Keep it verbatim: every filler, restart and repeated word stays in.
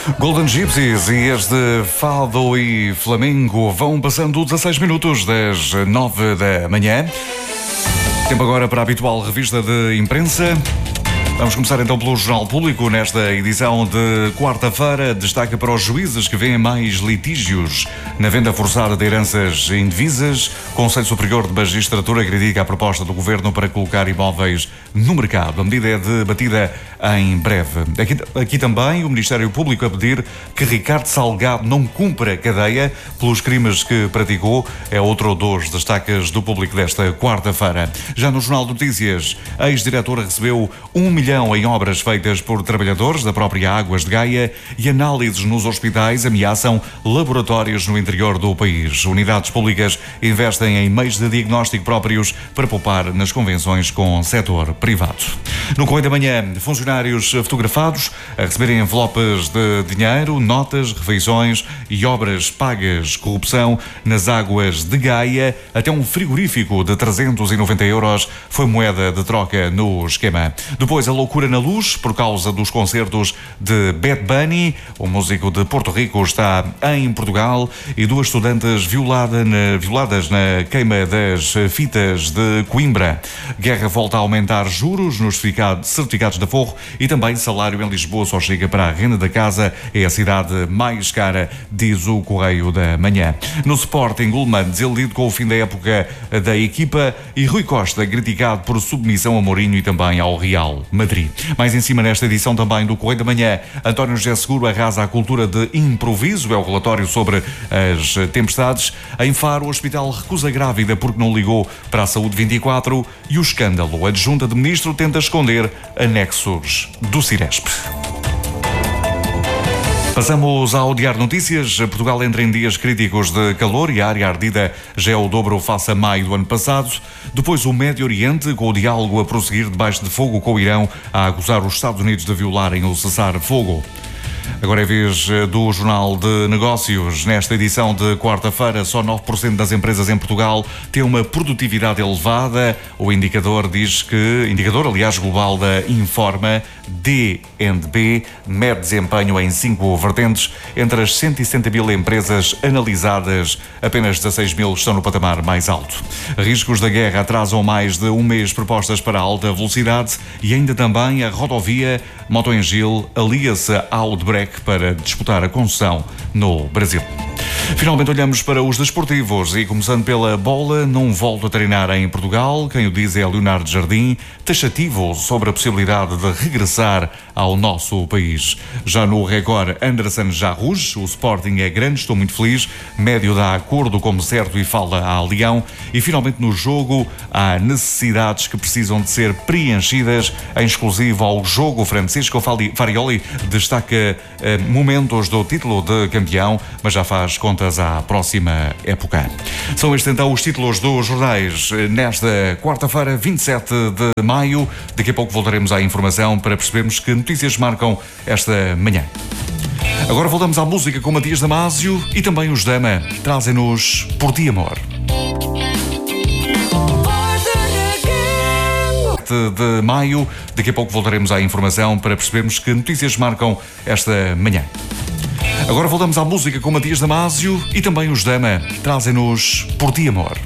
Golden Gypsies e este Fado e Flamengo vão passando dezasseis minutos das nove da manhã. Tempo agora para a habitual revista de imprensa. Vamos começar então pelo Jornal Público. Nesta edição de quarta-feira, destaca para os juízes que veem mais litígios na venda forçada de heranças indivisas. O Conselho Superior de Magistratura critica a proposta do Governo para colocar imóveis no mercado. A medida é debatida em breve. Aqui, aqui também o Ministério Público a pedir que Ricardo Salgado não cumpra cadeia pelos crimes que praticou. É outro dos destaques do Público desta quarta-feira. Já no Jornal de Notícias, a ex-diretora recebeu um milhão em obras feitas por trabalhadores da própria Águas de Gaia e análises nos hospitais ameaçam laboratórios no interior do país. Unidades públicas investem em meios de diagnóstico próprios para poupar nas convenções com o setor privado. No Correio da Manhã, funcionários fotografados a receberem envelopes de dinheiro, notas, refeições e obras pagas. Corrupção nas Águas de Gaia. Até um frigorífico de trezentos e noventa euros foi moeda de troca no esquema. Depois, a loucura na luz por causa dos concertos de Bad Bunny. O músico de Porto Rico está em Portugal e duas estudantes violada na, violadas na queima das fitas de Coimbra. Guerra volta a aumentar juros nos certificados de aforro e também salário em Lisboa só chega para a renda da casa. É a cidade mais cara, diz o Correio da Manhã. No Sporting, Ullmann desiludido com o fim da época da equipa e Rui Costa criticado por submissão a Mourinho e também ao Real Madrid. Mais em cima nesta edição também do Correio da Manhã, António José Seguro arrasa a cultura de improviso. É o relatório sobre as tempestades. Em Faro, o hospital recusa grávida porque não ligou para a Saúde vinte e quatro e o escândalo. A adjunta de ministro tenta esconder anexos do Ciresp. Passamos ao Diário Notícias. Portugal entra em dias críticos de calor e a área ardida já é o dobro face a maio do ano passado. Depois o Médio Oriente, com o diálogo a prosseguir debaixo de fogo com o Irão, a acusar os Estados Unidos de violarem o cessar-fogo. Agora é vez do Jornal de Negócios. Nesta edição de quarta-feira, só nove por cento das empresas em Portugal têm uma produtividade elevada. O indicador diz que, indicador aliás global da Informa, D and B, mede desempenho em cinco vertentes. Entre as cento e sessenta mil empresas analisadas, apenas dezasseis mil estão no patamar mais alto. Riscos da guerra atrasam mais de um mês propostas para a alta velocidade e ainda também a rodovia Matoengil alia-se ao de Breque para disputar a concessão no Brasil. Finalmente olhamos para os desportivos e começando pela bola, não volto a treinar em Portugal. Quem o diz é Leonardo Jardim, taxativo sobre a possibilidade de regressar ao nosso país. Já no Record, Anderson Jarruj, o Sporting é grande, estou muito feliz. Médio dá acordo como certo e fala a Leão. E finalmente no jogo, há necessidades que precisam de ser preenchidas. Em exclusivo ao jogo, Francisco Farioli destaca eh, momentos do título de campeão, mas já faz contas à próxima época. São estes então os títulos dos jornais nesta quarta-feira, vinte e sete de maio. Daqui a pouco voltaremos à informação para percebermos que notícias marcam esta manhã. Agora voltamos à música com Matias Damasio e também os Dama. Trazem-nos Por Ti Amor. De maio. Daqui a pouco voltaremos à informação para percebermos que notícias marcam esta manhã. Agora voltamos à música com Matias Damasio e também os Dama. Trazem-nos Por Ti Amor.